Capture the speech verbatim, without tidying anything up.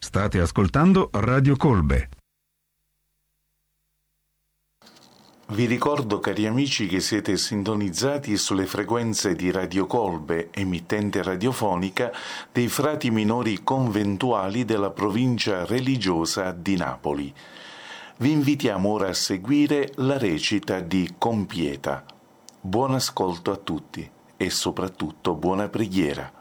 State ascoltando Radio Colbe. Vi ricordo, cari amici, che siete sintonizzati sulle frequenze di Radio Colbe, emittente radiofonica dei frati minori conventuali della provincia religiosa di Napoli. Vi invitiamo ora a seguire la recita di Compieta. Buon ascolto a tutti e soprattutto buona preghiera.